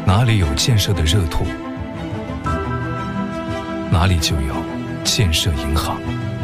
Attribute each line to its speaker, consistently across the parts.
Speaker 1: 哪里有建设的热土，哪里就有建设银行。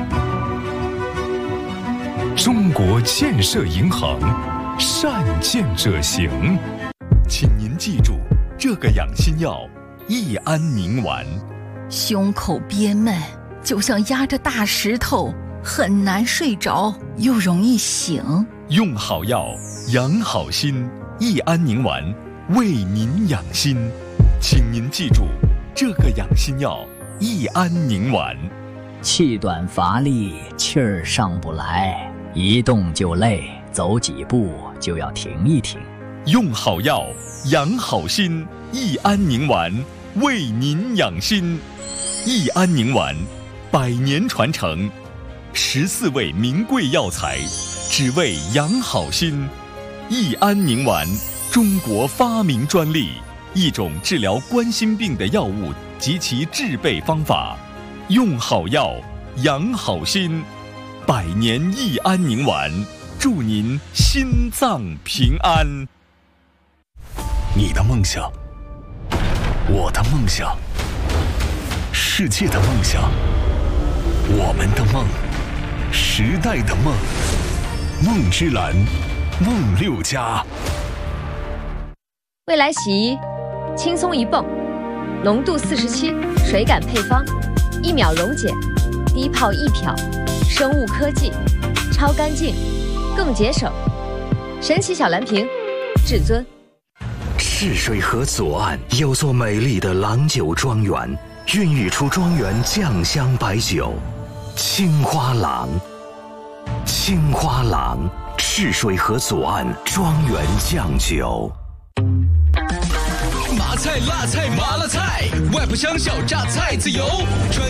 Speaker 1: 中国建设银行，善建者行。
Speaker 2: 请您记住这个养心药：益安宁丸。
Speaker 3: 胸口憋闷，就像压着大石头，很难睡着，又容易醒。
Speaker 2: 用好药，养好心。益安宁丸为您养心，请您记住这个养心药：益安宁丸。
Speaker 4: 气短乏力，气儿上不来，一动就累，走几步就要停一停。
Speaker 2: 用好药，养好心。益安宁丸为您养心。益安宁丸100年传承，14味名贵药材，只为养好心。益安宁丸，中国发明专利，一种治疗冠心病的药物及其制备方法。用好药，养好心。100年益安宁丸，祝您心脏平安。
Speaker 5: 你的梦想，我的梦想，世界的梦想，我们的梦，时代的梦。梦之蓝，梦6家。
Speaker 6: 未来洗衣，轻松一泵，浓度47，水感配方，1秒溶解，低泡易漂，生物科技，超干净，更节省。神奇小蓝瓶，至尊。
Speaker 7: 赤水河左岸有座美丽的郎酒庄园，孕育出庄园酱香白酒青花郎。青花郎，赤水河左岸庄园酱酒。
Speaker 8: 麻菜、辣菜、麻辣菜，外婆香小榨菜籽油。